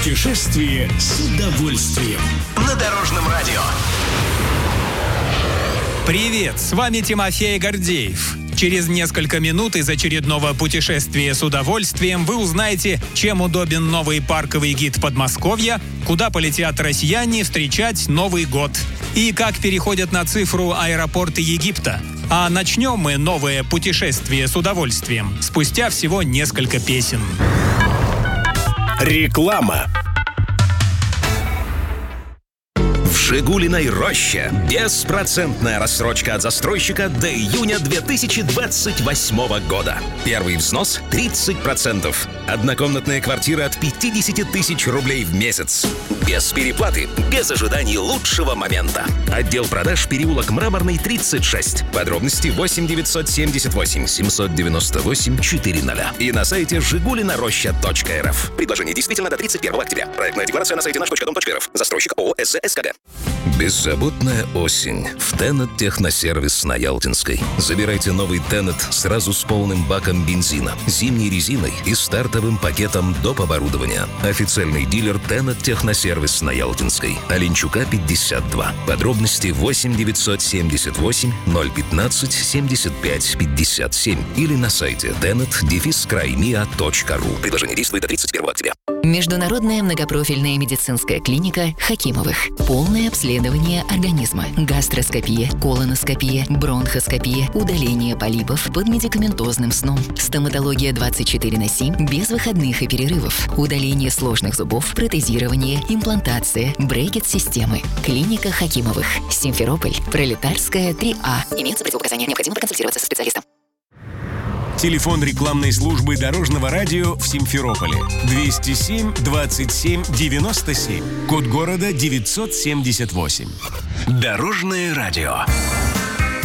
Путешествие с удовольствием. На Дорожном радио. Привет, с вами Тимофей Гордеев. Через несколько минут из очередного путешествия с удовольствием вы узнаете, чем удобен новый парковый гид Подмосковья, куда полетят россияне встречать Новый год и как переходят на цифру аэропорты Египта. А начнем мы новое путешествие с удовольствием спустя всего несколько песен. Реклама. В «Жигулиной роще» беспроцентная рассрочка от застройщика до июня 2028 года. Первый взнос 30%. Однокомнатная квартира от 50 тысяч рублей в месяц. Без переплаты, без ожиданий лучшего момента. Отдел продаж, переулок Мраморный, 36. Подробности 8 978 798 400. И на сайте жигулинароща.рф. Предложение действительно до 31 октября. Проектная декларация на сайте наш.дом.рф. Застройщик ООО «СЗ-СКГ». Беззаботная осень в Тенет Техносервис на Ялтинской. Забирайте новый Тенет сразу с полным баком бензина, зимней резиной и стартовым пакетом доп. Оборудования. Официальный дилер Тенет Техносервис на Ялтинской. Оленчука, 52. Подробности 8 978 015 75 57 или на сайте tenet-krymia.ru. Предложение действует до 31 октября. Международная многопрофильная медицинская клиника Хакимовых. Полное обследование организма. Гастроскопия, колоноскопия, бронхоскопия, удаление полипов под медикаментозным сном. Стоматология 24/7 без выходных и перерывов. Удаление сложных зубов, протезирование, имплантация, брекет-системы. Клиника Хакимовых. Симферополь. Пролетарская, 3А. Имеются противопоказания. Необходимо проконсультироваться со специалистом. Телефон рекламной службы Дорожного радио в Симферополе 207 27 97. Код города 978. Дорожное радио.